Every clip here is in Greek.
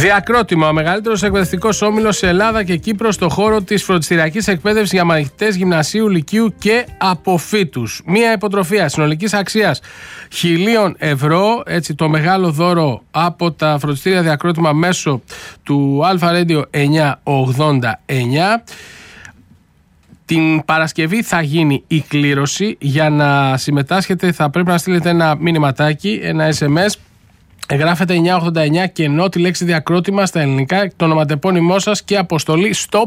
Διακρότημα. Ο μεγαλύτερος εκπαιδευτικός όμιλος σε Ελλάδα και Κύπρο στο χώρο της φροντιστηριακής εκπαίδευσης για μαθητές γυμνασίου, λυκείου και αποφύτους. Μία υποτροφία συνολικής αξίας 1.000 ευρώ. Έτσι, το μεγάλο δώρο από τα φροντιστήρια Διακρότημα μέσω του Αλφα Radio 989. Την Παρασκευή θα γίνει η κλήρωση. Για να συμμετάσχετε θα πρέπει να στείλετε ένα μηνυματάκι, ένα SMS. Γράφετε 989 και ενώ τη λέξη Διακρότημα στα ελληνικά, το ονοματεπώνυμό σας και αποστολή στο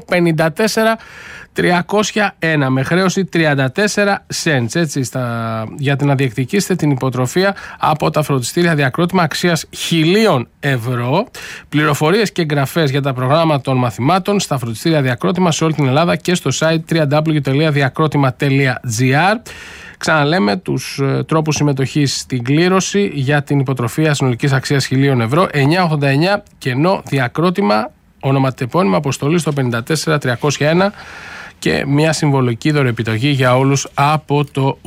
54301 με χρέωση 34 cents. Έτσι, για να διεκδικήσετε την υποτροφία από τα φροντιστήρια Διακρότημα αξίας 1.000 ευρώ. Πληροφορίες και εγγραφές για τα προγράμματα των μαθημάτων στα φροντιστήρια Διακρότημα σε όλη την Ελλάδα και στο site www.diakrotima.gr. Ξαναλέμε τους τρόπους συμμετοχής στην κλήρωση για την υποτροφία συνολικής αξίας 1.000 ευρώ. 989 κενό Διακρότημα, ονοματεπώνυμα, αποστολή στο 54301 και μια συμβολική δωρεπιταγή για όλους από το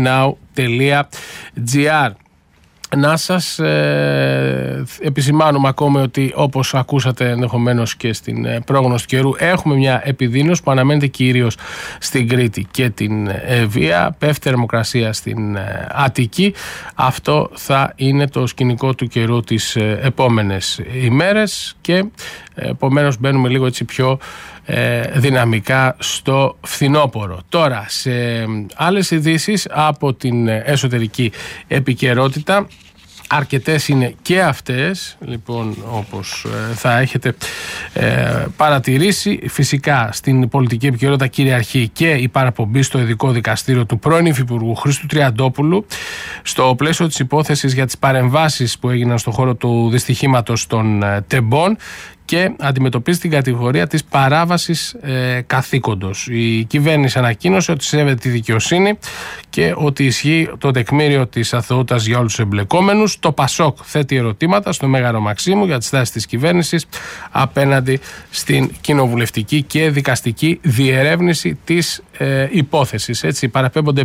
winow.gr. Να σας επισημάνουμε ακόμη ότι, όπως ακούσατε ενδεχομένως και στην πρόγνωση καιρού, έχουμε μια επιδείνωση που αναμένεται κυρίως στην Κρήτη και την Ευβοία. Πέφτει θερμοκρασία στην Αττική. Αυτό θα είναι το σκηνικό του καιρού τις επόμενες ημέρες και επομένως μπαίνουμε λίγο έτσι πιο δυναμικά στο φθινόπωρο. Τώρα, σε άλλες ειδήσεις από την εσωτερική επικαιρότητα, αρκετές είναι και αυτές, λοιπόν, όπως θα έχετε παρατηρήσει. Φυσικά στην πολιτική επικαιρότητα κυριαρχεί και η παραπομπή στο ειδικό δικαστήριο του πρώην Υφυπουργού Χρήστου Τριαντόπουλου στο πλαίσιο της υπόθεσης για τις παρεμβάσεις που έγιναν στον χώρο του δυστυχήματος των τεμπών και αντιμετωπίζει την κατηγορία της παράβασης καθήκοντος. Η κυβέρνηση ανακοίνωσε ότι σέβεται τη δικαιοσύνη και ότι ισχύει το τεκμήριο της αθωότητας για όλους τους εμπλεκόμενους. Το ΠΑΣΟΚ θέτει ερωτήματα στο Μέγαρο Μαξίμου για τις τάσεις της κυβέρνησης απέναντι στην κοινοβουλευτική και δικαστική διερεύνηση της υπόθεσης. Έτσι, παραπέμπονται